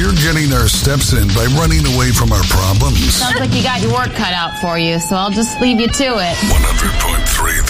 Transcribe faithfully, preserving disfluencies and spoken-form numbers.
we're getting our steps in by running away from our problems. Sounds like you got your work cut out for you, so I'll just leave you to it. one hundred point three